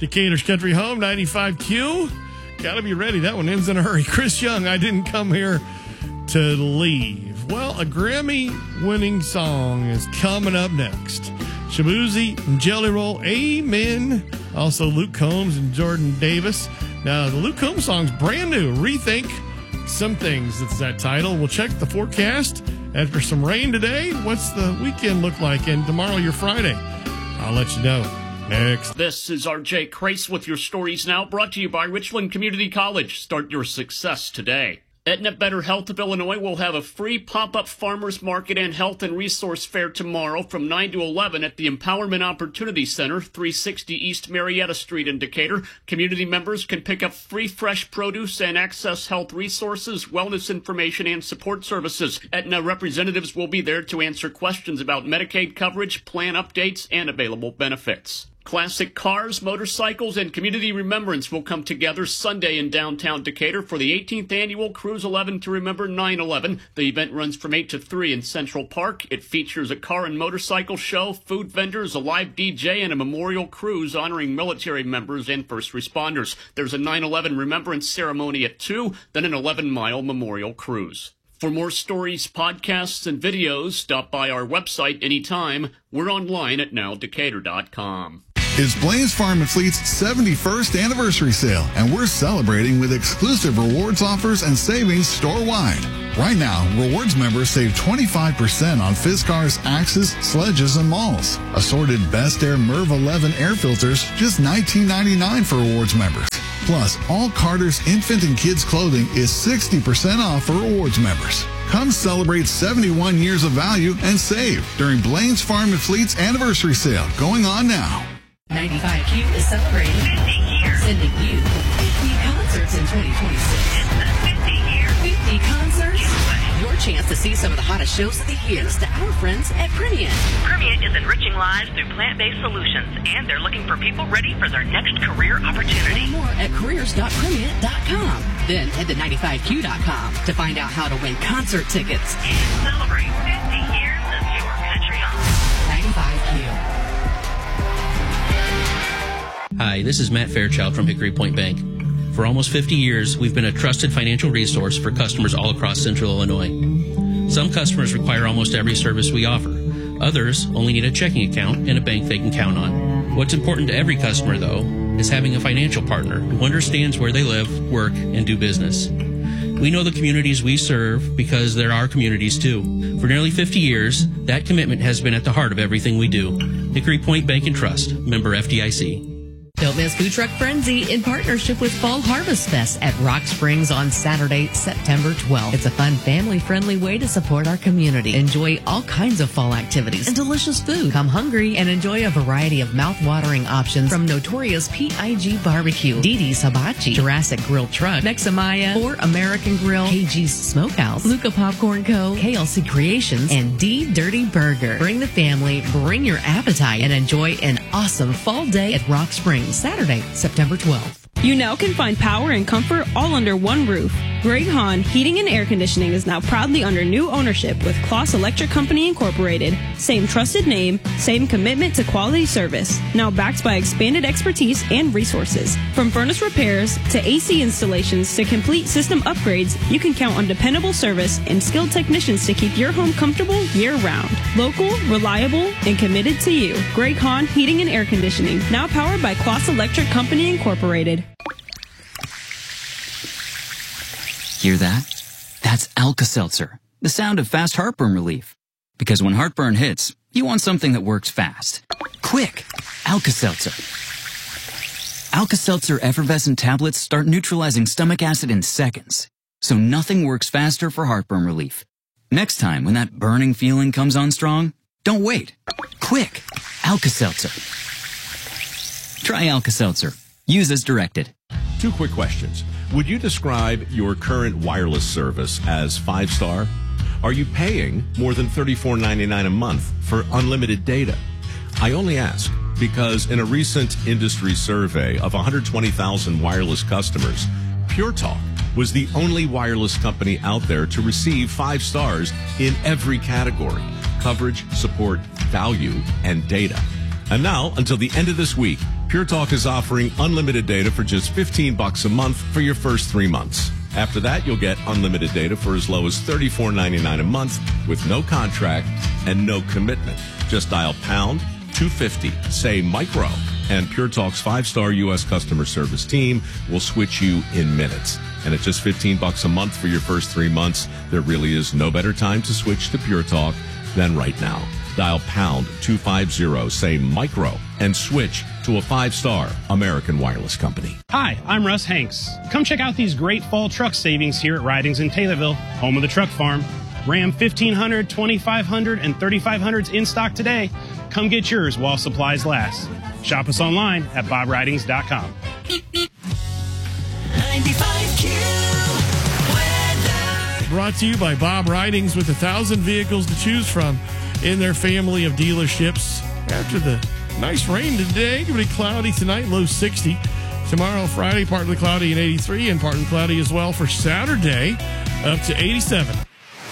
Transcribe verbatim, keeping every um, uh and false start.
Decatur's Country Home, ninety-five Q. Got to be ready. That one ends in a hurry. Chris Young, I didn't come here to leave. Well, a Grammy-winning song is coming up next. Shabuzi and Jelly Roll, Amen. Also, Luke Combs and Jordan Davis. Now, the Luke Combs song's brand new. Rethink Some Things. It's that title. We'll check the forecast. After some rain today, what's the weekend look like? And tomorrow, your Friday. I'll let you know. Next. This is R J Crace with your stories now, brought to you by Richland Community College. Start your success today. Aetna Better Health of Illinois will have a free pop-up farmers market and health and resource fair tomorrow from nine to eleven at the Empowerment Opportunity Center, three sixty East Marietta Street in Decatur. Community members can pick up free fresh produce and access health resources, wellness information, and support services. Aetna representatives will be there to answer questions about Medicaid coverage, plan updates, and available benefits. Classic cars, motorcycles, and community remembrance will come together Sunday in downtown Decatur for the eighteenth annual Cruise eleven to Remember nine eleven. The event runs from eight to three in Central Park. It features a car and motorcycle show, food vendors, a live D J, and a memorial cruise honoring military members and first responders. There's a nine eleven remembrance ceremony at two, then an eleven-mile memorial cruise. For more stories, podcasts, and videos, stop by our website anytime. We're online at now decatur dot com. It's Blaine's Farm and Fleet's seventy-first anniversary sale, and we're celebrating with exclusive rewards offers and savings store-wide. Right now, rewards members save twenty-five percent on Fiskars, Axes, Sledges, and Malls. Assorted Best Air Merv eleven air filters, just nineteen ninety-nine for rewards members. Plus, all Carter's infant and kids clothing is sixty percent off for rewards members. Come celebrate seventy-one years of value and save during Blaine's Farm and Fleet's anniversary sale going on now. ninety-five Q is celebrating fifty years, sending you fifty concerts in twenty twenty-six. It's the fifty year fifty concerts. Your chance to see some of the hottest shows of the year is to our friends at Primient. Primient is enriching lives through plant-based solutions, and they're looking for people ready for their next career opportunity. Learn more at careers dot primient dot com. Then head to ninety-five Q dot com to find out how to win concert tickets. And celebrate fifty years of your country home. ninety-five Q. Hi, this is Matt Fairchild from Hickory Point Bank. For almost fifty years, we've been a trusted financial resource for customers all across Central Illinois. Some customers require almost every service we offer. Others only need a checking account and a bank they can count on. What's important to every customer, though, is having a financial partner who understands where they live, work, and do business. We know the communities we serve because they're our communities, too. For nearly fifty years, that commitment has been at the heart of everything we do. Hickory Point Bank and Trust, member F D I C. Don't miss Food Truck Frenzy in partnership with Fall Harvest Fest at Rock Springs on Saturday, September twelfth. It's a fun, family-friendly way to support our community. Enjoy all kinds of fall activities and delicious food. Come hungry and enjoy a variety of mouth-watering options from Notorious P I G Barbecue, Dee Dee's Hibachi, Jurassic Grill Truck, Mexamaya, or American Grill, K G's Smokehouse, Luca Popcorn Co., K L C Creations, and D Dirty Burger. Bring the family, bring your appetite, and enjoy an awesome fall day at Rock Springs. Saturday, September twelfth. You now can find power and comfort all under one roof. Greg Hahn Heating and Air Conditioning is now proudly under new ownership with Kloss Electric Company Incorporated. Same trusted name, same commitment to quality service. Now backed by expanded expertise and resources. From furnace repairs to A C installations to complete system upgrades, you can count on dependable service and skilled technicians to keep your home comfortable year-round. Local, reliable, and committed to you. Greg Hahn Heating and Air Conditioning, now powered by Kloss Electric Company Incorporated. Hear that? That's Alka-Seltzer, the sound of fast heartburn relief. Because when heartburn hits, you want something that works fast. Quick! Alka-Seltzer. Alka-Seltzer effervescent tablets start neutralizing stomach acid in seconds. So nothing works faster for heartburn relief. Next time when that burning feeling comes on strong, don't wait. Quick! Alka-Seltzer. Try Alka-Seltzer. Use as directed. Two quick questions. Would you describe your current wireless service as five-star? Are you paying more than thirty-four ninety-nine a month for unlimited data? I only ask because in a recent industry survey of one hundred twenty thousand wireless customers, Pure Talk was the only wireless company out there to receive five stars in every category: coverage, support, value, and data. And now, until the end of this week, Pure Talk is offering unlimited data for just fifteen bucks a month for your first three months. After that, you'll get unlimited data for as low as thirty-four ninety-nine a month with no contract and no commitment. Just dial pound two fifty, say micro, and Pure Talk's five-star U S customer service team will switch you in minutes. And at just fifteen bucks a month for your first three months, there really is no better time to switch to Pure Talk than right now. Dial pound two fifty, say micro, and switch to a five-star American Wireless company. Hi, I'm Russ Hanks. Come check out these great fall truck savings here at Ridings in Taylorville, home of the truck farm. Ram fifteen hundred, twenty-five hundred, and thirty-five hundreds in stock today. Come get yours while supplies last. Shop us online at bob ridings dot com. ninety-five Q weather. Brought to you by Bob Ridings, with a thousand vehicles to choose from in their family of dealerships. After the nice rain today, it's going to be cloudy tonight, low sixty. Tomorrow, Friday, partly cloudy and eighty-three, and partly cloudy as well for Saturday, up to eighty-seven.